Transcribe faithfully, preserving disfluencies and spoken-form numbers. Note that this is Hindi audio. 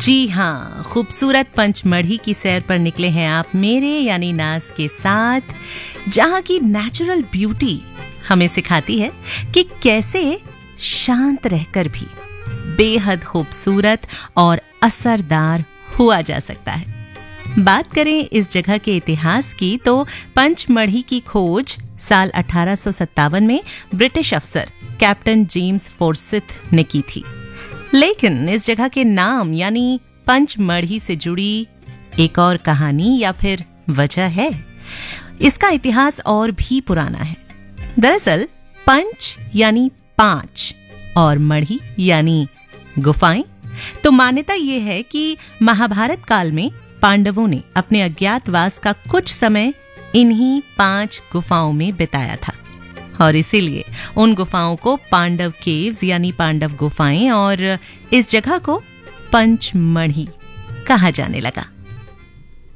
जी हाँ, खूबसूरत पंचमढ़ी की सैर पर निकले हैं आप मेरे यानी नाज के साथ, जहाँ की नेचुरल ब्यूटी हमें सिखाती है कि कैसे शांत रहकर भी बेहद खूबसूरत और असरदार हुआ जा सकता है। बात करें इस जगह के इतिहास की तो पंचमढ़ी की खोज साल अठारह सौ सत्तावन में ब्रिटिश अफसर कैप्टन जेम्स फोर्सिथ ने की थी। लेकिन इस जगह के नाम यानी पंचमढ़ी से जुड़ी एक और कहानी या फिर वजह है। इसका इतिहास और भी पुराना है। दरअसल पंच यानी पांच और मढ़ी यानी गुफाएं। तो मान्यता यह है कि महाभारत काल में पांडवों ने अपने अज्ञातवास का कुछ समय इन्हीं पांच गुफाओं में बिताया था और इसीलिए उन गुफाओं को पांडव केव्स यानी पांडव गुफाएं और इस जगह को पंचमढ़ी कहा जाने लगा।